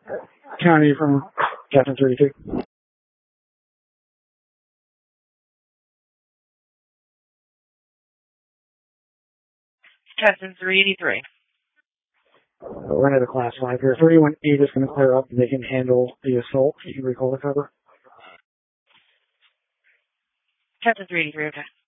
County from Captain 32. Captain 383. We're under the class 5 here. 31-8 is going to clear up. They can handle the assault. You can recall the cover. Captain 383, okay.